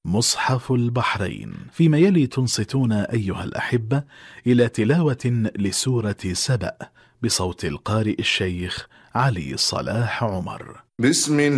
مصحف البحرين. فيما يلي تنصتون أيها الأحبة إلى تلاوة لسورة سبأ بصوت القارئ الشيخ علي صلاح عمر. بسم